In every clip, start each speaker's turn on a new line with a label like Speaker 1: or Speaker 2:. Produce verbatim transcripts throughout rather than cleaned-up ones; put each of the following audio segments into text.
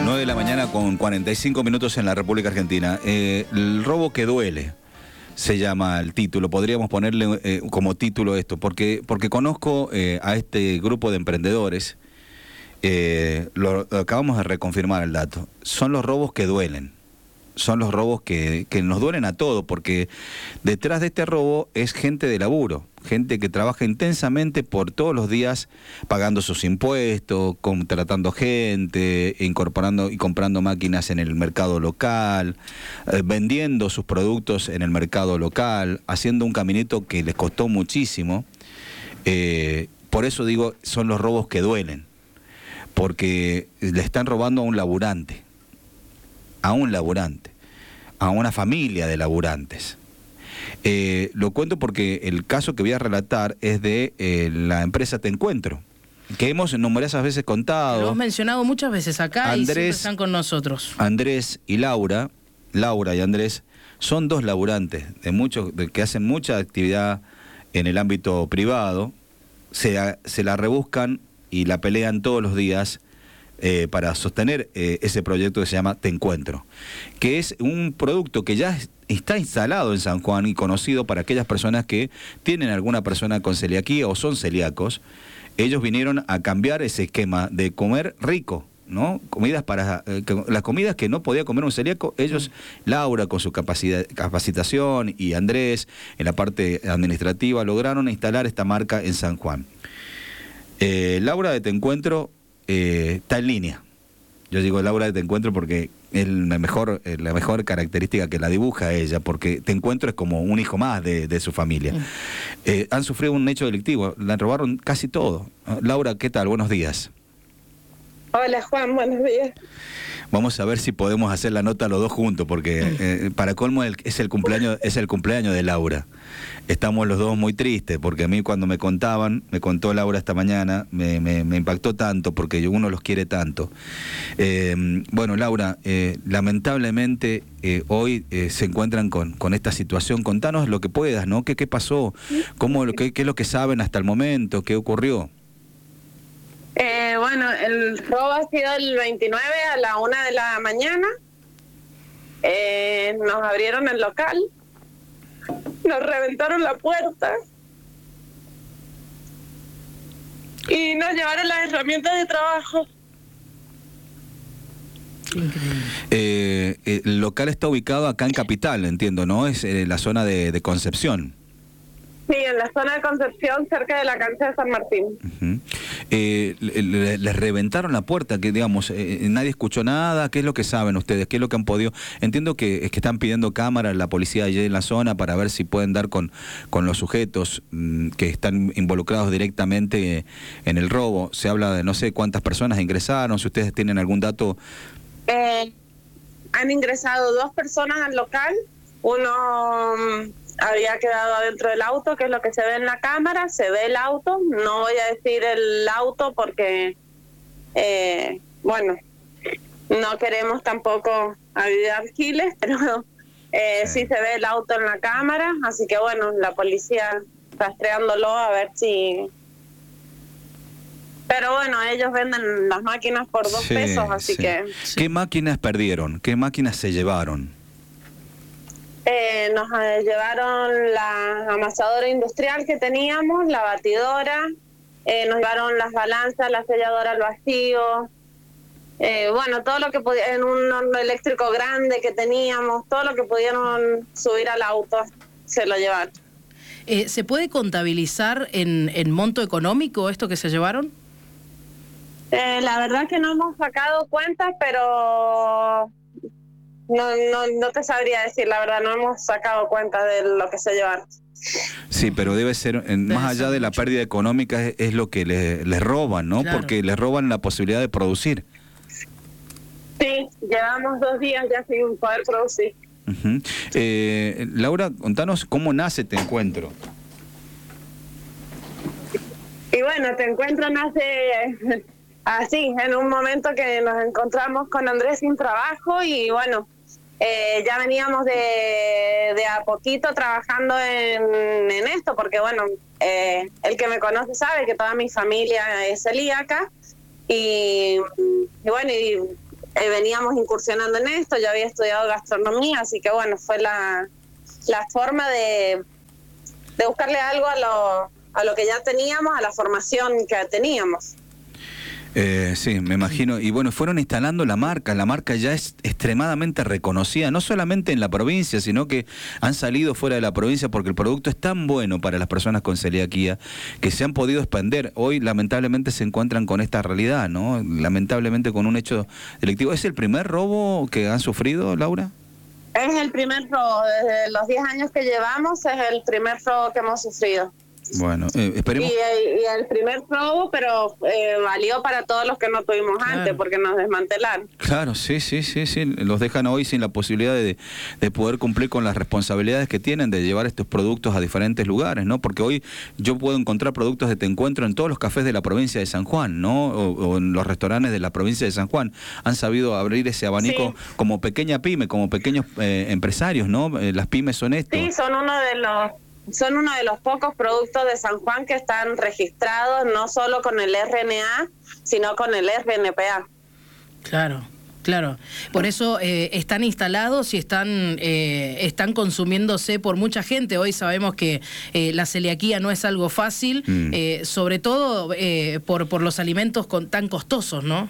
Speaker 1: nueve de la mañana con cuarenta y cinco minutos en la República Argentina. Eh, el robo que duele se llama el título. Podríamos ponerle eh, como título esto, porque, porque conozco eh, a este grupo de emprendedores. Eh, lo, lo acabamos de reconfirmar el dato. Son los robos que duelen. Son los robos que, que nos duelen a todos, porque detrás de este robo es gente de laburo, gente que trabaja intensamente por todos los días pagando sus impuestos, contratando gente, incorporando y comprando máquinas en el mercado local, eh, vendiendo sus productos en el mercado local, haciendo un caminito que les costó muchísimo. Eh, por eso digo, son los robos que duelen, porque le están robando a un laburante. a un laburante, a una familia de laburantes. Eh, lo cuento porque el caso que voy a relatar es de eh, la empresa Te Encuentro, que hemos numerosas veces contado.
Speaker 2: Lo hemos mencionado muchas veces acá. Andrés, y siempre están con nosotros.
Speaker 1: Andrés y Laura, Laura y Andrés, son dos laburantes de muchos, de, que hacen mucha actividad en el ámbito privado, se, se la rebuscan y la pelean todos los días Eh, para sostener eh, ese proyecto que se llama Te Encuentro, que es un producto que ya está instalado en San Juan y conocido para aquellas personas que tienen alguna persona con celiaquía o son celíacos. Ellos vinieron a cambiar ese esquema de comer rico, ¿no? Comidas para eh, que, las comidas que no podía comer un celíaco. Ellos, Laura con su capacidad, capacitación y Andrés en la parte administrativa, lograron instalar esta marca en San Juan. eh, Laura de Te Encuentro Eh, está en línea. Yo digo Laura de Te Encuentro porque es la mejor, eh, la mejor característica que la dibuja ella, porque Te Encuentro es como un hijo más de, de su familia. Eh, han sufrido un hecho delictivo, la robaron casi todo. Laura, ¿qué tal? Buenos días.
Speaker 3: Hola Juan, buenos días.
Speaker 1: Vamos a ver si podemos hacer la nota los dos juntos, porque eh, para colmo el, es el cumpleaños es el cumpleaños de Laura. Estamos los dos muy tristes, porque a mí cuando me contaban, me contó Laura esta mañana, me, me, me impactó tanto, porque uno los quiere tanto. Eh, bueno, Laura, eh, lamentablemente eh, hoy eh, se encuentran con, con esta situación. Contanos lo que puedas, ¿no? ¿Qué, qué pasó? ¿Cómo, qué, ¿Qué es lo que saben hasta el momento? ¿Qué ocurrió?
Speaker 3: Eh, bueno, el robo ha sido el veintinueve a la una de la mañana. Eh, nos abrieron el local, nos reventaron la puerta y nos llevaron las herramientas de trabajo.
Speaker 1: Eh, el local está ubicado acá en Capital, entiendo, ¿no? Es en la zona de, de Concepción.
Speaker 3: Sí, en la zona de Concepción, cerca de la cancha de San Martín.
Speaker 1: Uh-huh. eh, le, le, les reventaron la puerta, que digamos, eh, nadie escuchó nada. ¿Qué es lo que saben ustedes? ¿Qué es lo que han podido? Entiendo que es que están pidiendo cámaras, la policía allí en la zona, para ver si pueden dar con, con los sujetos mmm, que están involucrados directamente en el robo. Se habla de no sé cuántas personas ingresaron, si ustedes tienen algún dato.
Speaker 3: Eh, han ingresado dos personas al local, uno había quedado adentro del auto, que es lo que se ve en la cámara. Se ve el auto, no voy a decir el auto porque, eh, bueno, no queremos tampoco avivar giles, pero eh, sí. sí se ve el auto en la cámara, así que bueno, la policía rastreándolo a ver si... Pero bueno, ellos venden las máquinas por dos sí, pesos, así sí. que...
Speaker 1: ¿Qué máquinas perdieron? ¿Qué máquinas se llevaron?
Speaker 3: Eh, nos eh, llevaron la amasadora industrial que teníamos, la batidora, eh, nos llevaron las balanzas, la selladora al vacío, eh, bueno, todo lo que podía, en un horno eléctrico grande que teníamos, todo lo que pudieron subir al auto, se lo llevaron.
Speaker 2: Eh, ¿Se puede contabilizar en, en monto económico esto que se llevaron?
Speaker 3: Eh, la verdad que no hemos sacado cuentas, pero... No, no, no te sabría decir, la verdad, no hemos sacado cuenta de lo que se llevaron.
Speaker 1: Sí, pero debe ser, en, debe más allá de la mucho. pérdida económica, es, es lo que les le roban, ¿no? Claro. Porque les roban la posibilidad de producir.
Speaker 3: Sí, llevamos dos días ya sin poder producir.
Speaker 1: Uh-huh. eh, Laura, contanos cómo nace Te Encuentro.
Speaker 3: Y bueno, Te Encuentro nace así, en un momento que nos encontramos con Andrés sin trabajo y bueno... Eh, ya veníamos de, de a poquito trabajando en, en esto, porque bueno, eh, el que me conoce sabe que toda mi familia es celíaca y, y bueno, y eh, veníamos incursionando en esto, yo había estudiado gastronomía, así que bueno, fue la, la forma de, de buscarle algo a lo, a lo que ya teníamos, a la formación que teníamos.
Speaker 1: Eh, sí, me imagino. Y bueno, fueron instalando la marca. La marca ya es extremadamente reconocida, no solamente en la provincia, sino que han salido fuera de la provincia porque el producto es tan bueno para las personas con celiaquía que se han podido expandir. Hoy, lamentablemente, se encuentran con esta realidad, ¿no? Lamentablemente, con un hecho delictivo. ¿Es el primer robo que han sufrido, Laura?
Speaker 3: Es el primer robo. Desde los diez años que llevamos, es el primer robo que hemos sufrido.
Speaker 1: Bueno, eh, esperemos.
Speaker 3: Y, y el primer robo, pero eh, valió para todos los que no tuvimos
Speaker 2: Claro.
Speaker 3: antes, porque nos desmantelaron.
Speaker 1: Claro, sí, sí, sí, sí. Los dejan hoy sin la posibilidad de, de poder cumplir con las responsabilidades que tienen de llevar estos productos a diferentes lugares, ¿no? Porque hoy yo puedo encontrar productos de Te Encuentro en todos los cafés de la provincia de San Juan, ¿no? O, o en los restaurantes de la provincia de San Juan. Han sabido abrir ese abanico
Speaker 3: Sí.
Speaker 1: como pequeña pyme, como pequeños eh, empresarios, ¿no? Eh, las pymes son esto.
Speaker 3: Sí, son uno de los son uno de los pocos productos de San Juan que están registrados no solo con el R N A, sino con el R N P A.
Speaker 2: Claro, claro. Por eso eh, están instalados y están, eh, están consumiéndose por mucha gente. Hoy sabemos que eh, la celiaquía no es algo fácil,
Speaker 1: Mm.
Speaker 2: eh, sobre todo eh, por, por los alimentos con, tan costosos, ¿no?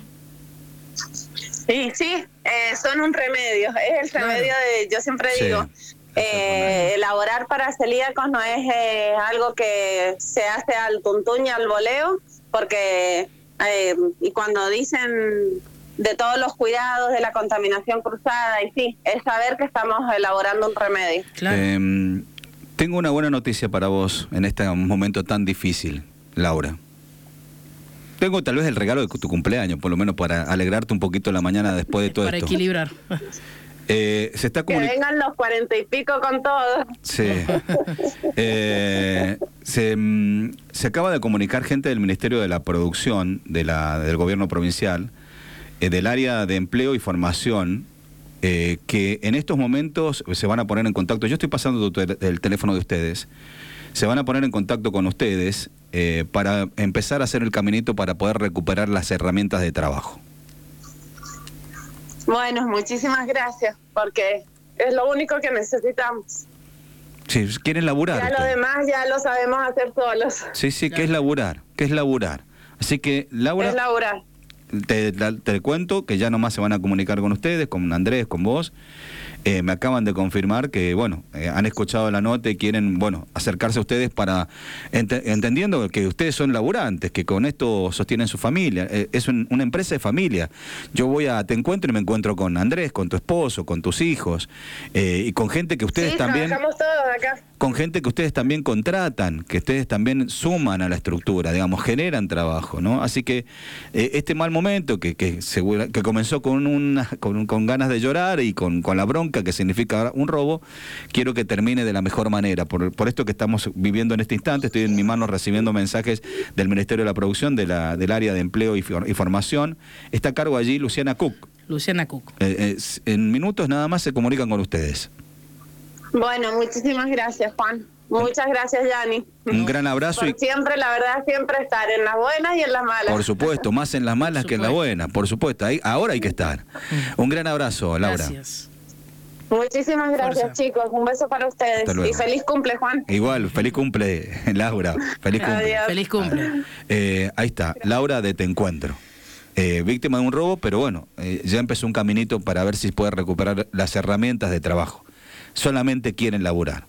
Speaker 3: Sí, sí, eh, son un remedio. Es el
Speaker 2: Claro.
Speaker 3: remedio de, yo siempre
Speaker 1: Sí.
Speaker 3: digo, eh, elaborar para celíacos no es eh, algo que se hace al tuntún y al voleo, porque eh, y cuando dicen de todos los cuidados de la contaminación cruzada, y sí, es saber que estamos elaborando un remedio.
Speaker 2: Claro.
Speaker 1: Eh, tengo una buena noticia para vos en este momento tan difícil, Laura. Tengo tal vez el regalo de tu cumpleaños, por lo menos para alegrarte un poquito la mañana después de todo
Speaker 2: Para
Speaker 1: esto.
Speaker 2: equilibrar.
Speaker 1: Eh, se está
Speaker 3: Que
Speaker 1: comunicando.
Speaker 3: vengan los cuarenta y pico con todo.
Speaker 1: Sí. Eh, se, mm, se acaba de comunicar gente del Ministerio de la Producción de la, del Gobierno Provincial, eh, del área de empleo y formación, eh, que en estos momentos se van a poner en contacto. Yo estoy pasando tu- el teléfono de ustedes. Se van a poner en contacto con ustedes eh, para empezar a hacer el caminito para poder recuperar las herramientas de trabajo.
Speaker 3: Bueno, muchísimas gracias, porque es lo único que necesitamos.
Speaker 1: Sí, quieren laburar.
Speaker 3: Ya lo
Speaker 1: ustedes.
Speaker 3: demás ya lo sabemos hacer solos.
Speaker 1: Sí, sí, que es laburar, que es laburar. Así que, Laura,
Speaker 3: Es laburar.
Speaker 1: te, la- te cuento que ya nomás se van a comunicar con ustedes, con Andrés, con vos. Eh, me acaban de confirmar que, bueno, eh, han escuchado la nota y quieren, bueno, acercarse a ustedes para, ent- entendiendo que ustedes son laburantes, que con esto sostienen su familia. Eh, es un- una empresa de familia. Yo voy a Te Encuentro y me encuentro con Andrés, con tu esposo, con tus hijos, eh, y con gente que ustedes
Speaker 3: Sí,
Speaker 1: también...
Speaker 3: trabajamos todos acá.
Speaker 1: con gente que ustedes también contratan, que ustedes también suman a la estructura, digamos, generan trabajo, ¿no? Así que eh, este mal momento que que, segura, que comenzó con, una, con, con ganas de llorar y con, con la bronca que significa un robo, quiero que termine de la mejor manera. Por, por esto que estamos viviendo en este instante, estoy en mi mano recibiendo mensajes del Ministerio de la Producción, de la, del área de empleo y, for- y formación. Está a cargo allí Luciana Cook.
Speaker 2: Luciana Cook.
Speaker 1: Eh, eh, en minutos nada más se comunican con ustedes.
Speaker 3: Bueno, muchísimas gracias, Juan. Muchas gracias, Yani.
Speaker 1: Un gran abrazo
Speaker 3: Por
Speaker 1: y...
Speaker 3: siempre, la verdad, siempre estar en las buenas y en las malas.
Speaker 1: Por supuesto, más en las malas
Speaker 2: Por
Speaker 1: que en las
Speaker 2: supuesto.
Speaker 1: buenas, por supuesto. Ahí, ahora hay que estar. Un gran abrazo, Laura.
Speaker 2: Gracias.
Speaker 3: Muchísimas gracias,
Speaker 2: Fuerza.
Speaker 3: chicos. Un beso para ustedes.
Speaker 1: Hasta luego.
Speaker 3: Y feliz cumple, Juan.
Speaker 1: Igual, feliz cumple, Laura. Feliz cumple.
Speaker 3: Adiós.
Speaker 2: Feliz cumple.
Speaker 1: Eh, ahí está, Laura de Te Encuentro. Eh, víctima de un robo, pero bueno, eh, ya empezó un caminito para ver si puede recuperar las herramientas de trabajo. Solamente quieren laburar.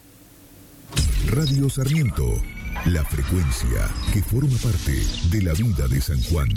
Speaker 4: Radio Sarmiento, la frecuencia que forma parte de la vida de San Juan.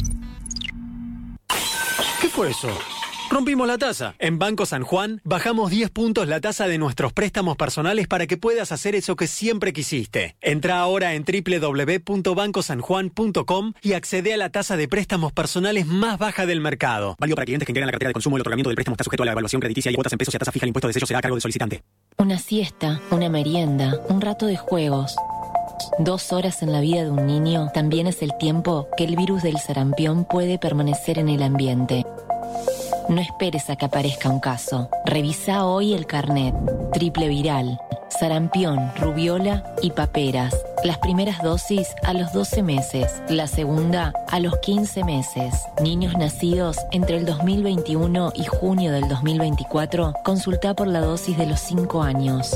Speaker 5: ¿Qué fue eso? Rompimos la tasa. En Banco San Juan bajamos diez puntos la tasa de nuestros préstamos personales para que puedas hacer eso que siempre quisiste. Entra ahora en doble u doble u doble u punto banco san juan punto com y accede a la tasa de préstamos personales más baja del mercado. Válido para clientes que integran la cartera de consumo. El otorgamiento del préstamo está sujeto a la evaluación crediticia y cuotas en pesos y a tasa fija. El impuesto de sello será a cargo del solicitante.
Speaker 6: Una siesta, una merienda, un rato de juegos. Dos horas en la vida de un niño también es el tiempo que el virus del sarampión puede permanecer en el ambiente. No esperes a que aparezca un caso. Revisa hoy el carnet. Triple viral, sarampión, rubiola y paperas. Las primeras dosis a los doce meses, la segunda a los quince meses. Niños nacidos entre el dos mil veintiuno y junio del dos mil veinticuatro, consulta por la dosis de los cinco años.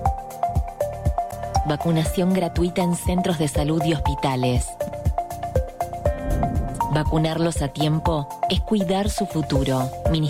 Speaker 6: Vacunación gratuita en centros de salud y hospitales. Vacunarlos a tiempo es cuidar su futuro. Ministerio